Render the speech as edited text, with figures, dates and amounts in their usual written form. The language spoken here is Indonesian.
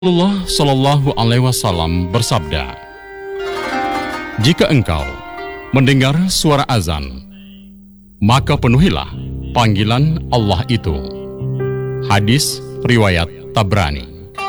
Rasulullah Shallallahu Alaihi Wasallam bersabda, "Jika engkau mendengar suara azan, maka penuhilah panggilan Allah itu." Hadis riwayat Tabrani.